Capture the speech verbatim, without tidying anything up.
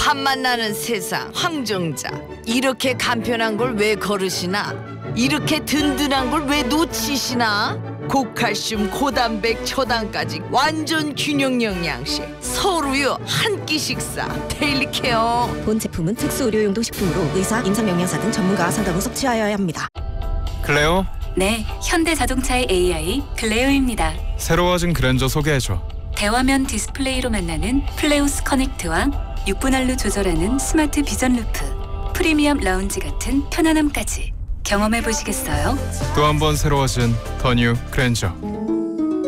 밥맛 나는 세상 황정자. 이렇게 간편한 걸 왜 거르시나? 이렇게 든든한 걸 왜 놓치시나? 고칼슘, 고단백, 초당까지 완전 균형 영양식. 서울우유 한 끼 식사. 데일리케어. 본 제품은 특수 의료용도 식품으로 의사, 임상영양사 등 전문가와 상담 후 섭취하여야 합니다. 클레오? 네, 현대자동차의 에이아이 클레오입니다. 새로워진 그랜저 소개해줘. 대화면 디스플레이로 만나는 플레우스 커넥트와 육 분 안로 조절하는 스마트 비전 루프, 프리미엄 라운지 같은 편안함까지 경험해 보시겠어요? 또 한 번 새로워진 더 뉴 그랜저.